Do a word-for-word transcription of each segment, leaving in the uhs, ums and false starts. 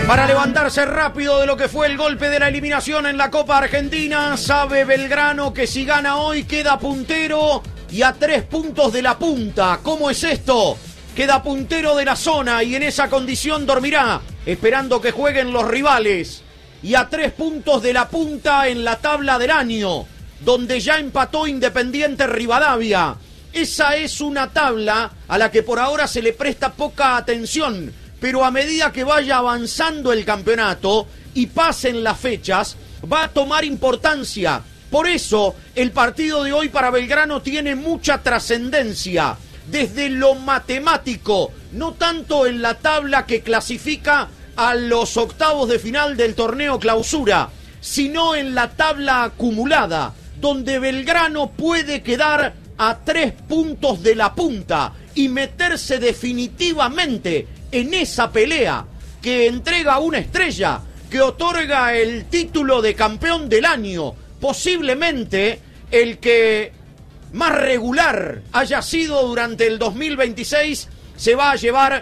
Para levantarse rápido de lo que fue el golpe de la eliminación en la Copa Argentina, sabe Belgrano que si gana hoy queda puntero y a tres puntos de la punta. ¿Cómo es esto? Queda puntero de la zona y en esa condición dormirá, esperando que jueguen los rivales. Y a tres puntos de la punta en la tabla del año, donde ya empató Independiente Rivadavia. Esa es una tabla a la que por ahora se le presta poca atención, pero a medida que vaya avanzando el campeonato y pasen las fechas, va a tomar importancia. Por eso, el partido de hoy para Belgrano tiene mucha trascendencia, desde lo matemático, no tanto en la tabla que clasifica a los octavos de final del torneo Clausura, sino en la tabla acumulada, donde Belgrano puede quedar a tres puntos de la punta y meterse definitivamente en esa pelea que entrega una estrella, que otorga el título de campeón del año, posiblemente el que más regular haya sido durante el dos mil veintiséis, se va a llevar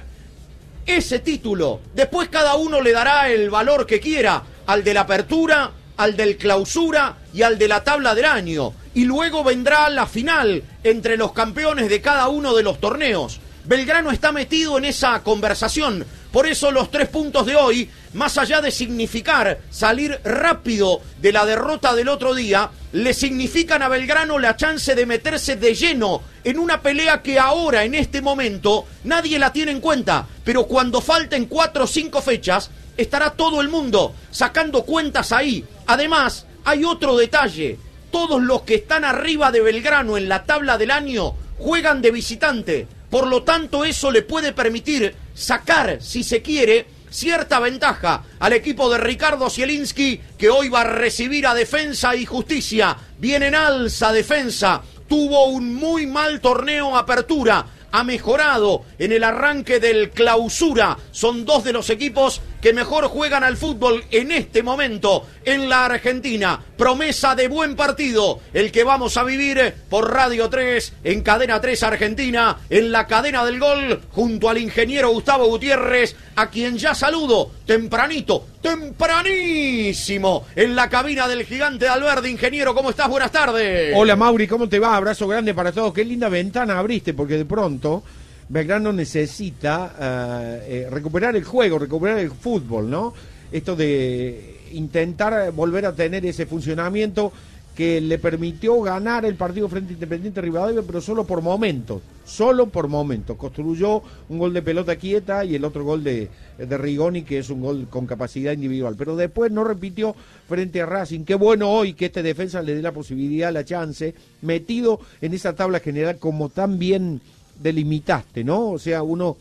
ese título. Después cada uno le dará el valor que quiera, al de la apertura, al del clausura y al de la tabla del año. Y luego vendrá la final entre los campeones de cada uno de los torneos. Belgrano está metido en esa conversación. Por eso los tres puntos de hoy, más allá de significar salir rápido de la derrota del otro día, le significan a Belgrano la chance de meterse de lleno en una pelea que ahora, en este momento, nadie la tiene en cuenta. Pero cuando falten cuatro o cinco fechas, estará todo el mundo sacando cuentas ahí. Además, hay otro detalle. Todos los que están arriba de Belgrano en la tabla del año juegan de visitante. Por lo tanto, eso le puede permitir sacar, si se quiere, cierta ventaja al equipo de Ricardo Zielinski, que hoy va a recibir a Defensa y Justicia. Viene en alza Defensa, tuvo un muy mal torneo Apertura, ha mejorado en el arranque del Clausura. Son dos de los equipos que mejor juegan al fútbol en este momento en la Argentina. Promesa de buen partido, el que vamos a vivir por Radio tres, en Cadena tres Argentina, en la cadena del gol, junto al ingeniero Gustavo Gutiérrez, a quien ya saludo tempranito, tempranísimo, en la cabina del Gigante de Alberdi. Ingeniero, ¿cómo estás? Buenas tardes. Hola Mauri, ¿cómo te va? Abrazo grande para todos. Qué linda ventana abriste, porque de pronto Belgrano necesita uh, eh, recuperar el juego, recuperar el fútbol, ¿no? Esto de intentar volver a tener ese funcionamiento que le permitió ganar el partido frente a Independiente Rivadavia, pero solo por momentos, solo por momentos. Construyó un gol de pelota quieta y el otro gol de, de Rigoni, que es un gol con capacidad individual, pero después no repitió frente a Racing. Qué bueno hoy que este defensa le dé la posibilidad, la chance, metido en esa tabla general como tan bien delimitaste, ¿no? O sea, uno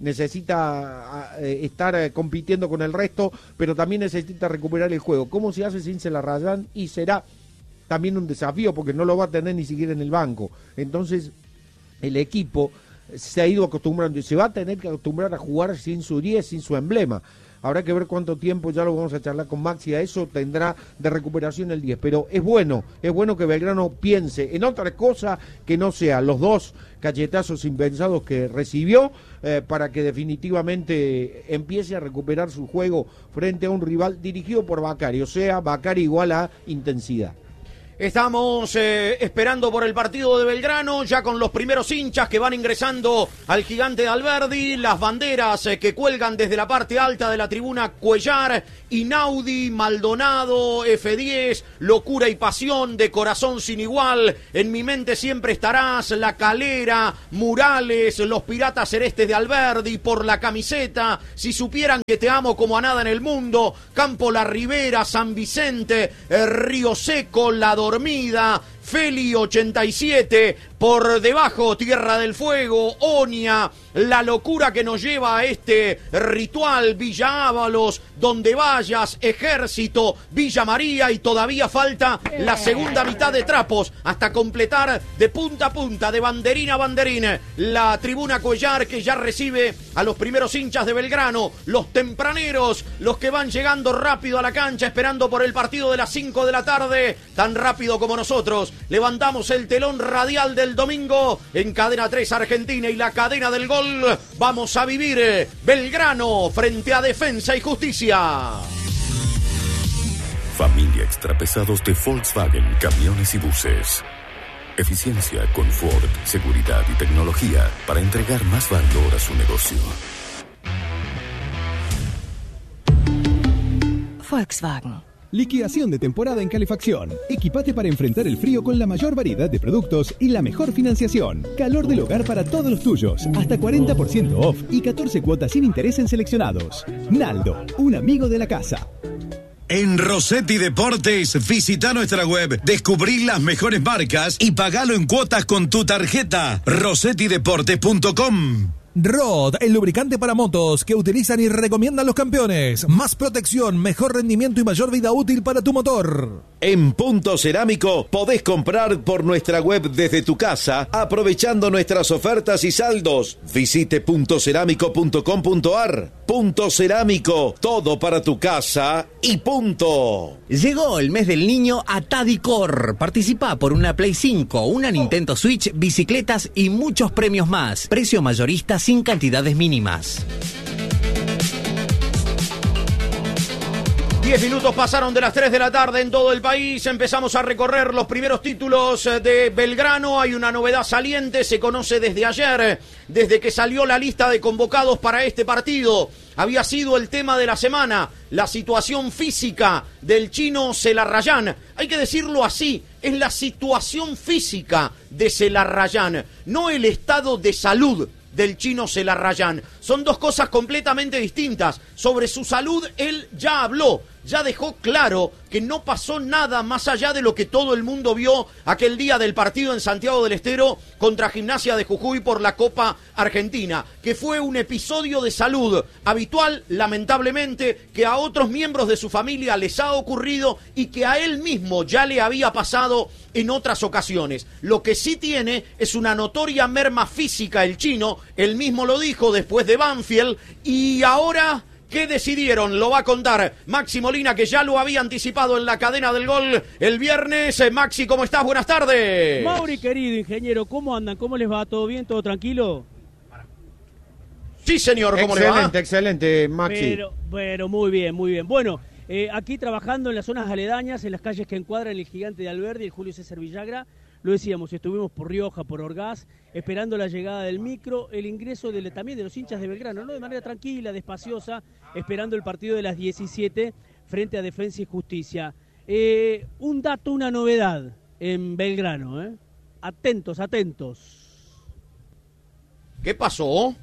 necesita eh, estar eh, compitiendo con el resto, pero también necesita recuperar el juego. ¿Cómo se hace sin Celarrayán? Y será también un desafío, porque no lo va a tener ni siquiera en el banco. Entonces, el equipo se ha ido acostumbrando y se va a tener que acostumbrar a jugar sin su diez, sin su emblema. Habrá que ver cuánto tiempo, ya lo vamos a charlar con Maxi, a eso tendrá de recuperación el diez. Pero es bueno, es bueno que Belgrano piense en otra cosa que no sea los dos cachetazos impensados que recibió, eh, para que definitivamente empiece a recuperar su juego frente a un rival dirigido por Bacari. O sea, Bacari igual a intensidad. Estamos eh, esperando por el partido de Belgrano, ya con los primeros hinchas que van ingresando al Gigante de Alberdi, las banderas eh, que cuelgan desde la parte alta de la tribuna Cuellar, Inaudi, Maldonado, F diez, Locura y Pasión, de Corazón Sin Igual, En Mi Mente Siempre Estarás, La Calera, Murales, Los Piratas Celestes de Alberdi, Por la Camiseta, Si Supieran que Te Amo Como a Nada en el Mundo, Campo La Ribera, San Vicente, eh, Río Seco, La Dormida, Feli ochenta y siete, por debajo Tierra del Fuego, Onia, La Locura que nos lleva a este ritual, Villa Ábalos, Donde Vayas, Ejército, Villa María, y todavía falta la segunda mitad de trapos hasta completar de punta a punta, de banderín a banderín, la tribuna Cuellar, que ya recibe a los primeros hinchas de Belgrano, los tempraneros, los que van llegando rápido a la cancha esperando por el partido de las cinco de la tarde, tan rápido como nosotros. levantamos el telón radial del domingo en Cadena tres Argentina y la cadena del gol. Vamos a vivir Belgrano frente a Defensa y Justicia. Familia Extrapesados de Volkswagen, camiones y buses. Eficiencia, confort, seguridad y tecnología para entregar más valor a su negocio. Volkswagen. Liquidación de temporada en calefacción. Equipate para enfrentar el frío con la mayor variedad de productos y la mejor financiación. Calor del hogar para todos los tuyos. Hasta cuarenta por ciento off y catorce cuotas sin interés en seleccionados. Naldo, un amigo de la casa. En Rossetti Deportes, visita nuestra web, descubrí las mejores marcas y pagalo en cuotas con tu tarjeta. rossetti deportes punto com. Rod, el lubricante para motos que utilizan y recomiendan los campeones. Más protección, mejor rendimiento y mayor vida útil para tu motor. En Punto Cerámico podés comprar por nuestra web desde tu casa, aprovechando nuestras ofertas y saldos. Visite punto cerámico punto com punto ar. Punto Cerámico, todo para tu casa y punto. Llegó el mes del niño a Tadicor. Participa por una Play cinco, una Nintendo Switch, bicicletas y muchos premios más. Precio mayorista sin cantidades mínimas. Diez minutos pasaron de las tres de la tarde en todo el país. Empezamos a recorrer los primeros títulos de Belgrano. Hay una novedad saliente, se conoce desde ayer, desde que salió la lista de convocados para este partido. Había sido el tema de la semana, la situación física del chino Zelarrayán. Hay que decirlo así, es la situación física de Zelarrayán, no el estado de salud del chino Zelarrayán. Son dos cosas completamente distintas. Sobre su salud él ya habló, ya dejó claro que no pasó nada más allá de lo que todo el mundo vio aquel día del partido en Santiago del Estero contra Gimnasia de Jujuy por la Copa Argentina, que fue un episodio de salud habitual, lamentablemente, que a otros miembros de su familia les ha ocurrido y que a él mismo ya le había pasado en otras ocasiones. Lo que sí tiene es una notoria merma física el chino, él mismo lo dijo después de Banfield, y ahora... ¿qué decidieron? Lo va a contar Maxi Molina, que ya lo había anticipado en la cadena del gol el viernes. Maxi, ¿cómo estás? Buenas tardes. Mauri, querido ingeniero, ¿cómo andan? ¿Cómo les va? ¿Todo bien? ¿Todo tranquilo? Sí, señor, ¿cómo excelente, le va? Excelente, excelente, Maxi. Pero, pero muy bien, muy bien. Bueno, eh, aquí trabajando en las zonas aledañas, en las calles que encuadran el Gigante de Alberdi y el Julio César Villagra. Lo decíamos, estuvimos por Rioja, por Orgaz, esperando la llegada del micro, el ingreso de, también de los hinchas de Belgrano, ¿no? De manera tranquila, despaciosa, esperando el partido de las diecisiete frente a Defensa y Justicia. Eh, un dato, una novedad en Belgrano, ¿eh? Atentos, atentos. ¿Qué pasó?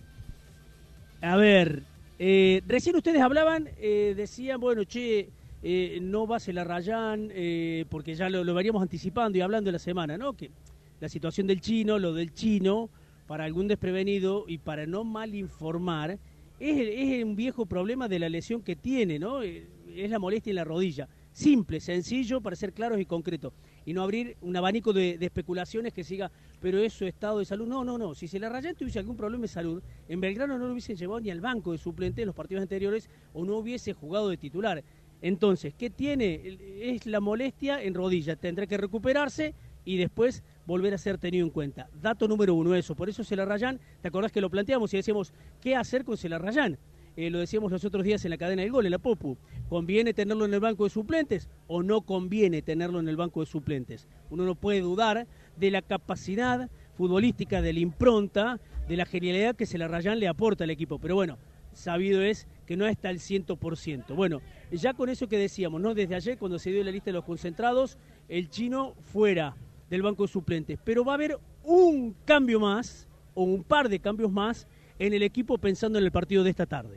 A ver, eh, recién ustedes hablaban, eh, decían, bueno, che... Eh, no va Zelarrayán, eh, porque ya lo, lo veníamos anticipando y hablando de la semana, ¿no? Que la situación del chino, lo del chino, para algún desprevenido y para no mal informar, es, es un viejo problema de la lesión que tiene, ¿no? Eh, es la molestia en la rodilla. Simple, sencillo, para ser claros y concretos. Y no abrir un abanico de, de especulaciones que siga, pero es su estado de salud. No, no, no. Si Zelarrayán tuviese algún problema de salud, en Belgrano no lo hubiesen llevado ni al banco de suplente en los partidos anteriores o no hubiese jugado de titular. Entonces, ¿qué tiene? Es la molestia en rodilla. Tendrá que recuperarse y después volver a ser tenido en cuenta. Dato número uno, eso. Por eso Zelarrayán, ¿te acordás que lo planteamos y decíamos qué hacer con Zelarrayán? Eh, lo decíamos los otros días en la cadena del gol, en la Popu. ¿Conviene tenerlo en el banco de suplentes o no conviene tenerlo en el banco de suplentes? Uno no puede dudar de la capacidad futbolística, de la impronta, de la genialidad que Zelarrayán le aporta al equipo. Pero bueno, sabido es que no está al cien por ciento. Bueno, ya con eso que decíamos, ¿no? Desde ayer, cuando se dio la lista de los concentrados, el chino fuera del banco de suplentes. Pero va a haber un cambio más, o un par de cambios más, en el equipo pensando en el partido de esta tarde.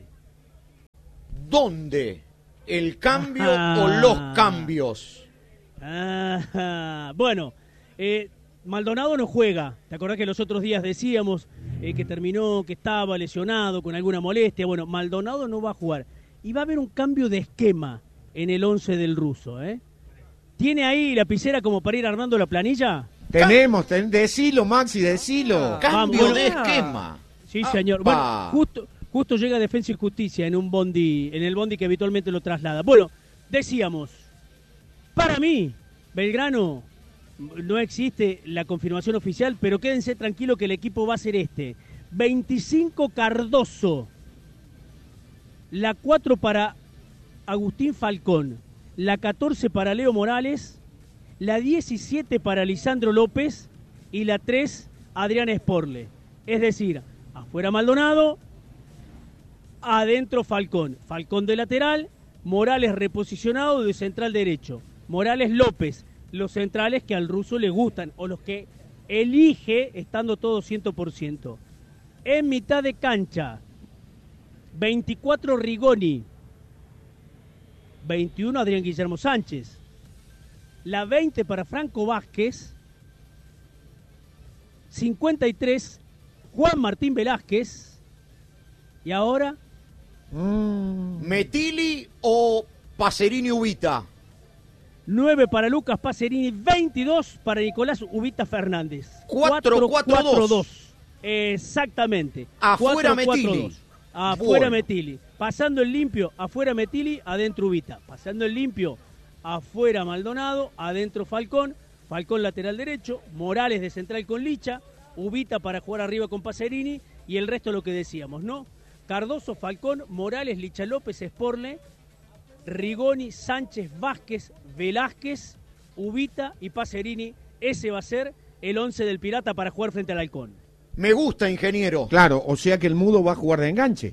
¿Dónde? ¿El cambio ah, o los cambios? Ah, bueno, eh, Maldonado no juega. ¿Te acordás que los otros días decíamos eh, que terminó, que estaba lesionado con alguna molestia? Bueno, Maldonado no va a jugar. Y va a haber un cambio de esquema en el once del ruso, ¿eh? ¿Tiene ahí lapicera como para ir armando la planilla? Tenemos, ten, decilo, Maxi, decilo. Cambio Vamos, de ah. esquema. Sí, señor. Bueno, justo, justo llega Defensa y Justicia en un bondi, en el bondi que habitualmente lo traslada. Bueno, decíamos, para mí, Belgrano no existe la confirmación oficial, pero quédense tranquilos que el equipo va a ser este. veinticinco Cardoso, la cuatro para Agustín Falcón, la catorce para Leo Morales, la diecisiete para Lisandro López y la tres Adrián Sporle. Es decir, afuera Maldonado, adentro Falcón. Falcón de lateral, Morales reposicionado de central derecho. Morales López, los centrales que al ruso le gustan o los que elige estando todo cien por ciento. En mitad de cancha, veinticuatro Rigoni, veintiuno Adrián Guillermo Sánchez, la veinte para Franco Vázquez, cincuenta y tres Juan Martín Velázquez, y ahora... Mm. ¿Metili o Pacerini Ubita? nueve para Lucas Pacerini, veintidós para Nicolás Ubita Fernández. cuatro cuatro dos. Exactamente. Afuera cuatro, Metili. cuatro, dos. Afuera bueno. Metili. Pasando el limpio, afuera Metili, adentro Ubita. Pasando el limpio, afuera Maldonado, adentro Falcón. Falcón lateral derecho, Morales de central con Licha, Ubita para jugar arriba con Pacerini y el resto lo que decíamos, ¿no? Cardoso, Falcón, Morales, Licha López, Sporle, Rigoni, Sánchez, Vázquez, Velázquez, Ubita y Pacerini. Ese va a ser el once del Pirata para jugar frente al Halcón. Me gusta, ingeniero. Claro, o sea que el Mudo va a jugar de enganche.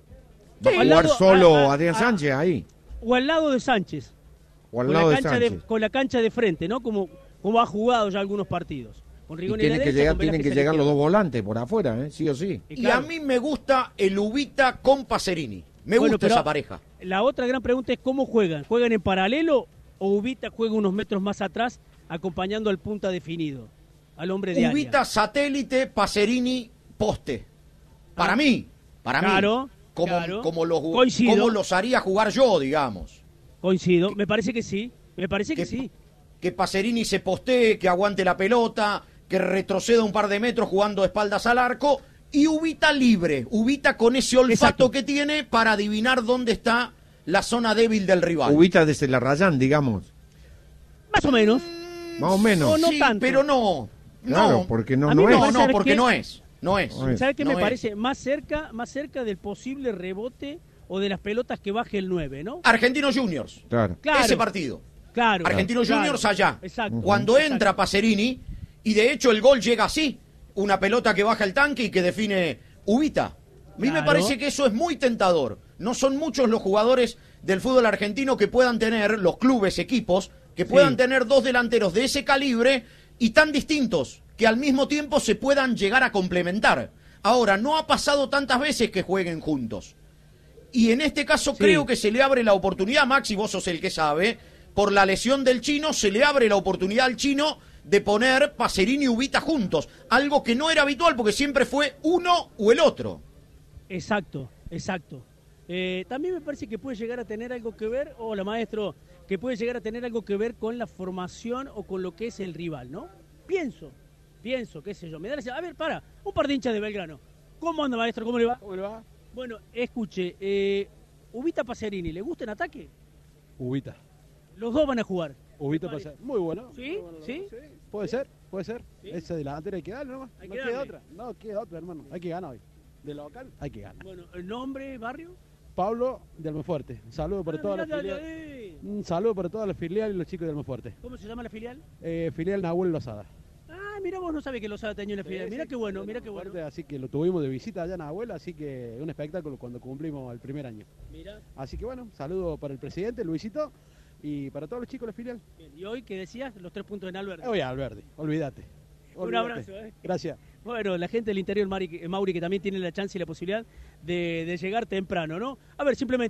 Va Sí, a jugar lado, solo a, a, Adrián a, Sánchez ahí. O al lado de Sánchez. O al con lado la de cancha Sánchez. de, con la cancha de frente, ¿no? Como, como ha jugado ya algunos partidos. Con Y Rigoni tienen a la que derecha, llegar, con tienen que Velázquez a la llegar los izquierda. dos volantes por afuera, ¿eh? Sí o sí. Y, Y claro, a mí me gusta el Ubita con Pacerini. Me Bueno, gusta pero esa pareja. La otra gran pregunta es cómo juegan. ¿Juegan en paralelo o Ubita juega unos metros más atrás acompañando al punta definido, al hombre de Ubita área? satélite, Pacerini poste. Para Ah, mí, para claro, mí. Como, claro. como, los, Coincido. como los haría jugar yo, digamos. Coincido, me parece que sí, me parece que, Que- sí. Que Pacerini se postee, que aguante la pelota, que retroceda un par de metros jugando espaldas al arco. Y Ubita libre, Ubita con ese olfato Exacto. que tiene para adivinar dónde está la zona débil del rival. Ubita desde la Rayán, digamos. Más o menos. Más o menos. O no sí, tanto. pero no. Claro, no, porque no, A mí no me es. no, parece no, ¿sabes porque qué? no es. No es. No es. ¿Sabes qué No me es. parece? Más cerca, más cerca del posible rebote o de las pelotas que baje el nueve, ¿no? Argentinos Juniors. Claro. Claro. Ese partido. Claro. Argentinos claro. Juniors allá. Exacto. Cuando Exacto. entra Pacerini, y de hecho el gol llega así, una pelota que baja el tanque y que define Ubita. A mí me Claro. parece que eso es muy tentador. No son muchos los jugadores del fútbol argentino que puedan tener, los clubes, equipos, que puedan Sí. tener dos delanteros de ese calibre y tan distintos, que al mismo tiempo se puedan llegar a complementar. Ahora, no ha pasado tantas veces que jueguen juntos. Y en este caso Sí. creo que se le abre la oportunidad, Maxi, vos sos el que sabe, por la lesión del Chino, se le abre la oportunidad al Chino de poner Pacerini y Ubita juntos. Algo que no era habitual porque siempre fue uno o el otro. Exacto, exacto. Eh, también me parece que puede llegar a tener algo que ver, hola maestro, que puede llegar a tener algo que ver con la formación o con lo que es el rival, ¿no? Pienso, pienso, qué sé yo. Me da la- A ver, para, un par de hinchas de Belgrano. ¿Cómo anda, maestro? ¿Cómo le va? ¿Cómo le va? Bueno, escuche, eh, Ubita Pacerini, ¿le gusta en ataque? Ubita. Los dos van a jugar. Ubita Me parece. pasa. Muy bueno. ¿Sí? Muy bueno, ¿Sí? Puede ser, puede ser. ¿Sí? Esa delantera hay que darle nomás. Hay no que queda darle. otra. No queda otra, hermano. Hay que ganar hoy. De local hay que ganar. Bueno, ¿el nombre, barrio? Pablo de Almafuerte. Un saludo para Ah, toda la mirá, filial. eh. Un saludo para toda la filial y los chicos de Almafuerte. ¿Cómo se llama la filial? Eh, filial Nahuel Lozada. Ah, mira, vos no sabés que Lozada tenía una filial. Mira qué bueno, mira qué bueno. Almafuerte, Así que lo tuvimos de visita allá en Nahuel, así que un espectáculo cuando cumplimos el primer año. Mira. Así que bueno, saludo para el presidente, Luisito, y para todos los chicos de la filial. Bien, y hoy, ¿qué decías? Los tres puntos en Alberti. Oye, Alberdi, olvídate. Un Olvídate. abrazo, ¿eh? Gracias. Bueno, la gente del interior, Mari- Mauri, que también tiene la chance y la posibilidad de, de llegar temprano, ¿no? A ver, simplemente...